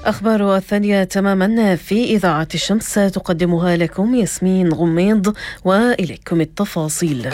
أخبار الثانية تماما في إذاعة الشمس تقدمها لكم ياسمين غميض، وإليكم التفاصيل.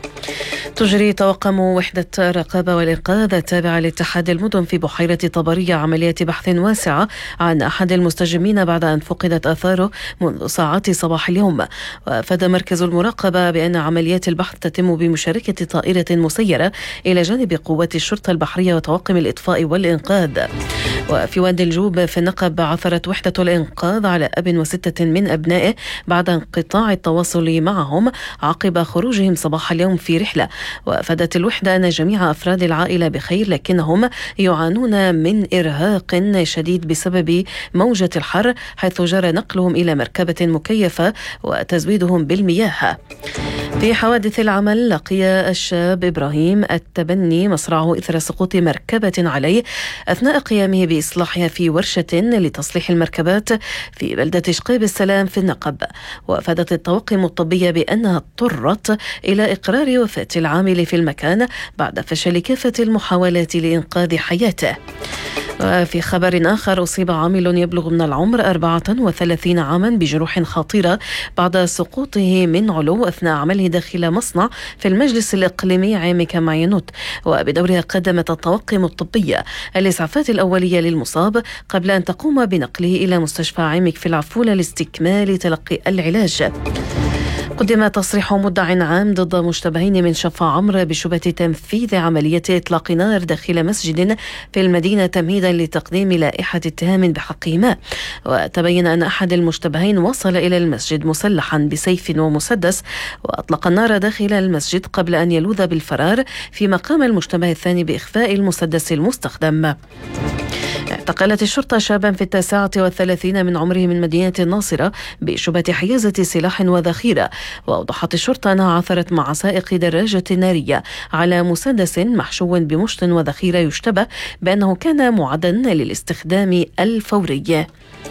تجري طواقم وحدة الرقابة والإنقاذ التابعة لاتحاد المدن في بحيرة طبرية عمليات بحث واسعة عن أحد المستجمين بعد أن فقدت آثاره منذ ساعات صباح اليوم. وأفاد مركز المراقبة بأن عمليات البحث تتم بمشاركة طائرة مسيرة إلى جانب قوات الشرطة البحرية وطواقم الإطفاء والإنقاذ. وفي وادي الجوب في النقب عثرت وحدة الإنقاذ على أب و6 من أبنائه بعد انقطاع التواصل معهم عقب خروجهم صباح اليوم في رحلة. وأفادت الوحدة أن جميع أفراد العائلة بخير، لكنهم يعانون من إرهاق شديد بسبب موجة الحر، حيث جرى نقلهم إلى مركبة مكيفة وتزويدهم بالمياه. في حوادث العمل، لقي الشاب إبراهيم التبني مصرعه إثر سقوط مركبة عليه أثناء قيامه بإصلاحها في ورشة لتصليح المركبات في بلدة شقيب السلام في النقب. وأفادت الطواقم الطبية بأنها اضطرت إلى إقرار وفاة العامل في المكان بعد فشل كافة المحاولات لإنقاذ حياته. وفي خبر آخر، أصيب عامل يبلغ من العمر 34 عاما بجروح خطيرة بعد سقوطه من علو أثناء عمله داخل مصنع في المجلس الإقليمي عام كاماينوت. وبدورها قدمت الطواقم الطبية الإسعافات الأولية للمصاب قبل أن تقوم بنقله إلى مستشفى عامك في العفولة لاستكمال تلقي العلاج. قدم تصريح مدع عام ضد مشتبهين من شفا عمرو بشبهة تنفيذ عملية إطلاق نار داخل مسجد في المدينة تمهيدا لتقديم لائحة اتهام بحقهما. وتبين أن أحد المشتبهين وصل إلى المسجد مسلحا بسيف ومسدس وأطلق النار داخل المسجد قبل أن يلوذ بالفرار، فيما قام المشتبه الثاني بإخفاء المسدس المستخدم. اعتقلت الشرطة شابا في 39 من عمره من مدينة الناصرة بشبهة حيازة سلاح وذخيرة. وأوضحت الشرطة أنها عثرت مع سائق دراجة نارية على مسدس محشو بمشط وذخيرة يشتبه بأنه كان معدا للاستخدام الفوري.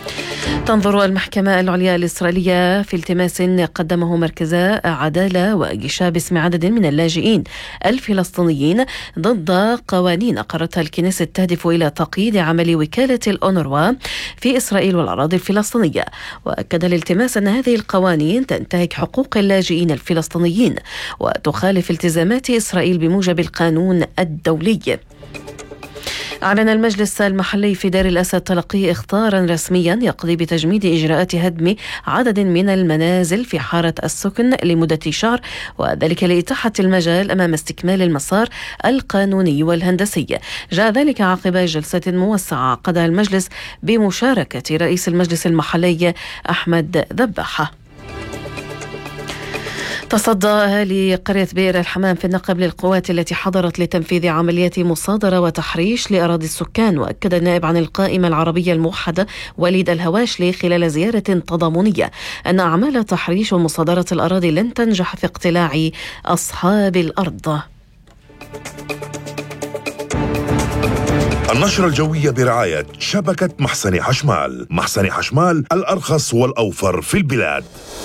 تنظر المحكمة العليا الإسرائيلية في التماس قدمه مركز عدالة وجيشة باسم عدد من اللاجئين الفلسطينيين ضد قوانين قررتها الكنيسة تهدف إلى تقييد عمل وكالة الأونروا في إسرائيل والأراضي الفلسطينية. وأكد الالتماس أن هذه القوانين تنتهك حقوق اللاجئين الفلسطينيين وتخالف التزامات إسرائيل بموجب القانون الدولي. أعلن المجلس المحلي في دار الأسد تلقي إخطارا رسميا يقضي بتجميد إجراءات هدم عدد من المنازل في حارة السكن لمدة شهر، وذلك لإتاحة المجال أمام استكمال المسار القانوني والهندسي. جاء ذلك عقب جلسة موسعة عقدها المجلس بمشاركة رئيس المجلس المحلي أحمد ذباحة. تصدى أهالي قرية بئر الحمام في النقب للقوات التي حضرت لتنفيذ عمليات مصادرة وتحريش لأراضي السكان. وأكد النائب عن القائمة العربية الموحدة وليد الهواشلي خلال زيارة تضامنية أن أعمال تحريش ومصادرة الأراضي لن تنجح في اقتلاع أصحاب الأرض. النشرة الجوية برعاية شبكة محسن حشمال. محسن حشمال، الأرخص والأوفر في البلاد.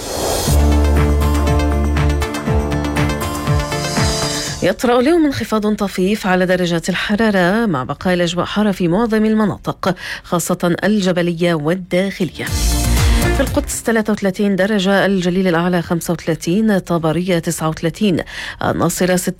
يطرأ اليوم انخفاض طفيف على درجات الحرارة مع بقاء الأجواء حارة في معظم المناطق خاصة الجبلية والداخلية. في القدس 33 درجة، الجليل الأعلى 35، طبرية 39، الناصرة